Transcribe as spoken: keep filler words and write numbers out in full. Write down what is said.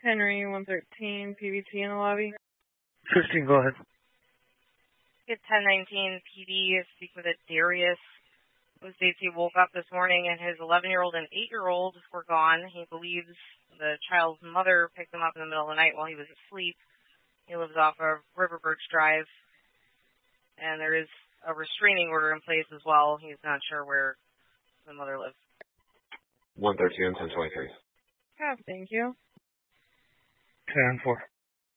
Henry, one thirteen, P V T in the lobby. fifteen, go ahead. It's ten nineteen P D, speak with a Darius. It was dates he woke up this morning and his eleven-year-old and eight-year-old were gone. He believes the child's mother picked him up in the middle of the night while he was asleep. He lives off of River Birch Drive, and there is a restraining order in place as well. He's not sure where the mother lives. one thirteen, ten twenty-three. Yeah, thank you. ten four.